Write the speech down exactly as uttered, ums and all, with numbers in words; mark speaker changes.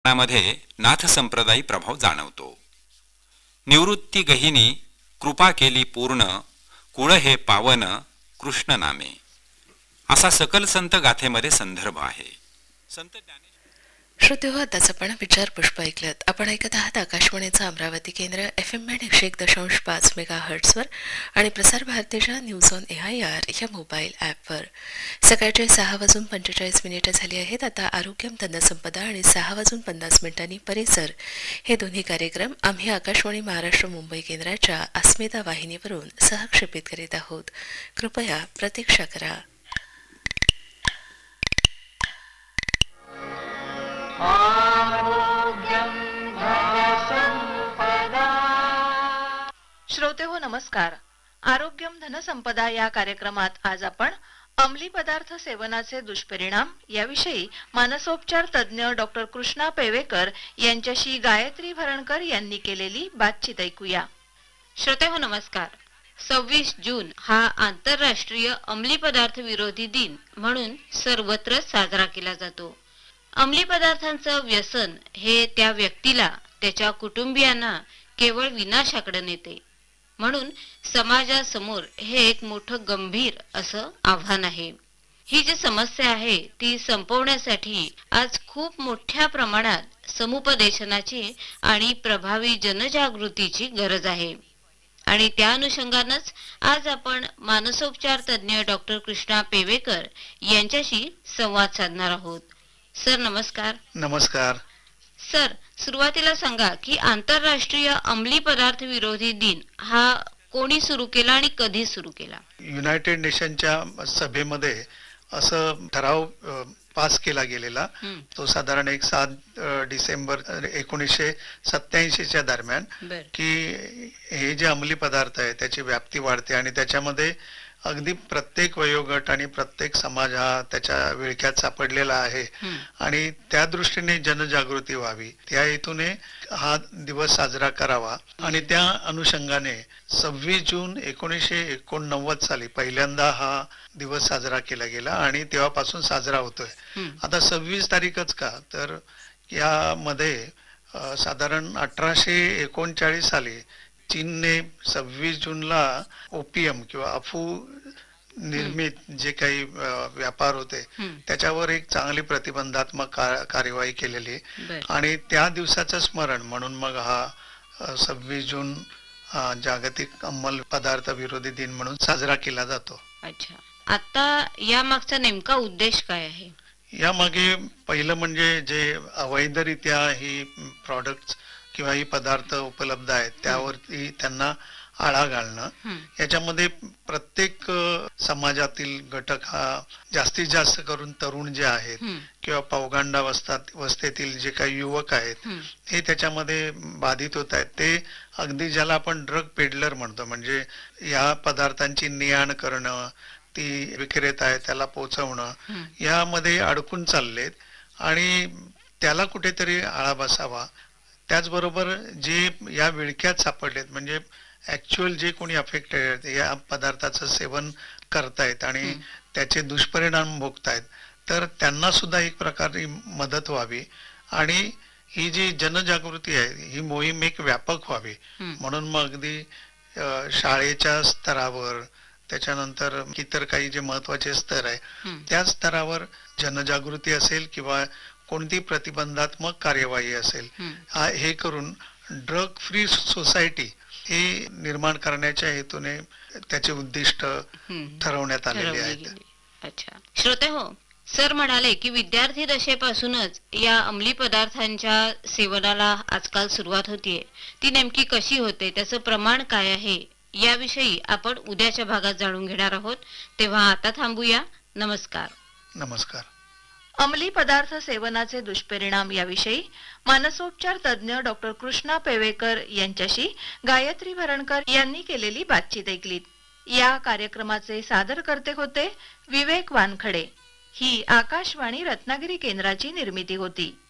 Speaker 1: मध्ये नाथ संप्रदायी प्रभाव जाणवतो. निवृत्ती गहिनी कृपा केली पूर्ण, कुळ हे पावन कृष्ण नामे, असा सकल संत गाथेमध्ये संदर्भ आहे. संत ज्ञानेश्वर
Speaker 2: श्रोतेहो, आताच आपण विचार पुष्प ऐकलत. आपण ऐकत आहात आकाशवाणीचं अमरावती केंद्र एफ एम बँड एकशे एक दशांश पाच मेगा हर्ट्सवर आणि प्रसार भारतीच्या news on A I R या मोबाईल ॲपवर. सकाळचे सहा वाजून पंचेचाळीस मिनिटं झाली आहेत. आता आरोग्यम धनसंपदा आणि सहा वाजून पन्नास मिनिटांनी परिसर हे दोन्ही कार्यक्रम आम्ही आकाशवाणी महाराष्ट्र मुंबई केंद्राच्या अस्मिता वाहिनीवरून सहक्षेपित करीत आहोत. कृपया प्रतीक्षा करा.
Speaker 3: श्रोते हो, नमस्कार. आरोग्यम धनसंपदा या कार्यक्रमात आज आपण अंमली पदार्थ सेवनाचे दुष्परिणाम याविषयी मानसोपचार तज्ज्ञ डॉक्टर कृष्णा पेवेकर यांच्याशी गायत्री भरणकर यांनी केलेली बातचीत ऐकूया.
Speaker 4: श्रोते हो, नमस्कार. सव्वीस जून हा आंतरराष्ट्रीय अंमली पदार्थ विरोधी दिन म्हणून सर्वत्र साजरा केला जातो. अंमली पदार्थांचं व्यसन हे त्या व्यक्तीला, त्याच्या कुटुंबियांना केवळ विनाशाकडे नेते. म्हणून समाजासमोर हे एक मोठं गंभीर असं आव्हान आहे. ही जी समस्या आहे ती संपवण्यासाठी आज खूप मोठ्या प्रमाणात समुपदेशनाची आणि प्रभावी जनजागृतीची गरज आहे. आणि त्या अनुषंगानंच आज आपण मानसोपचार तज्ज्ञ डॉक्टर कृष्णा पेवेकर यांच्याशी संवाद साधणार आहोत. सर नमस्कार.
Speaker 5: नमस्कार
Speaker 4: सर, सुरुवातीला सांगा की आंतरराष्ट्रीय अंमली पदार्थ विरोधी दिन हा कोणी सुरू केला आणि कधी सुरू केला?
Speaker 5: युनायटेड नेशनच्या सभेमध्ये असं ठराव पास केला गेलेला. तो साधारण एक सात डिसेंबर एकोणीसशे सत्याऐंशीच्या दरम्यान, की हे जे अंमली पदार्थ आहे त्याची व्याप्ती वाढते आणि त्याच्यामध्ये अगदी प्रत्येक वयोगट आणि प्रत्येक समाज हा त्याच्या विळख्यात सापडलेला आहे आणि त्या दृष्टीने जनजागृती व्हावी, त्या हेतूने हा दिवस साजरा करावा. आणि त्या अनुषंगाने सव्वीस जून एकोणीसशे एकोणनव्वद साली पहिल्यांदा हा दिवस साजरा केला गेला आणि तेव्हापासून साजरा होतोय. आता सव्वीस तारीखच का, तर यामध्ये साधारण अठराशे एकोणचाळीस साली चीनने सव्वीस जूनला ओपियम किंवा अफू निर्मित जे काही व्यापार होते त्याच्यावर एक चांगली प्रतिबंधात्मक कार्यवाही केलेली आणि त्या दिवसाचं स्मरण म्हणून मग हा सव्वीस जून जागतिक अंमली पदार्थ विरोधी दिन म्हणून साजरा केला जातो.
Speaker 4: अच्छा, आता या मागचा नेमका उद्देश काय आहे?
Speaker 5: यामागे पहिलं म्हणजे जे अवैधरित्या ही प्रॉडक्ट्स किंवा ही पदार्थ उपलब्ध आहेत त्यावरती त्यांना आळा घालणं. याच्यामध्ये प्रत्येक समाजातील घटक हा जास्तीत जास्त करून तरुण जे आहेत किंवा पौगंडावस्थेतील जे काही युवक आहेत हे त्याच्यामध्ये बाधित होत आहेत. ते अगदी ज्याला आपण ड्रग पेडलर म्हणतो, म्हणजे या पदार्थांची ने आण करणं, ती विक्रेता आहे त्याला पोचवणं, यामध्ये अडकून चाललेत आणि त्याला कुठेतरी आळा बसावा. त्याचबरोबर जे या विळख्यात सापडलेत, म्हणजे ऍक्च्युअल जे कोणी अफेक्टेड या पदार्थाचं सेवन करतायत आणि त्याचे दुष्परिणाम भोगतायत, तर त्यांना सुद्धा एक प्रकारे मदत व्हावी आणि ही जी जनजागृती आहे ही मोहीम एक व्यापक व्हावी. म्हणून मग अगदी शाळेच्या स्तरावर, त्याच्यानंतर इतर काही जे महत्वाचे स्तर आहे त्या स्तरावर जनजागृती असेल किंवा कोणती प्रतिबंधात्मक कार्यवाही असेल, हे करून ड्रग फ्री सोसायटी हे निर्माण करण्याच्या हेतूने त्याचे उद्दिष्ट ठरवण्यात आलेले आहेत.
Speaker 4: अच्छा, श्रोते हो, सर म्हणाले की विद्यार्थी दशेपासूनच या अंमली पदार्थांच्या सेवनाला आजकाल सुरुवात होतीये. ती नेमकी कशी होते, त्याचं प्रमाण काय आहे, याविषयी आपण उद्याच्या भागात जाणून घेणार आहोत. तेव्हा आता थांबूया. नमस्कार.
Speaker 5: नमस्कार.
Speaker 3: अंमली पदार्थ सेवनाचे दुष्परिणाम याविषयी मानसोपचार तज्ज्ञ डॉक्टर कृष्णा पेवेकर यांच्याशी गायत्री भरणकर यांनी केलेली बातचीत ऐकलीत. या कार्यक्रमाचे सादरकर्ते होते विवेक वानखडे. ही आकाशवाणी रत्नागिरी केंद्राची निर्मिती होती.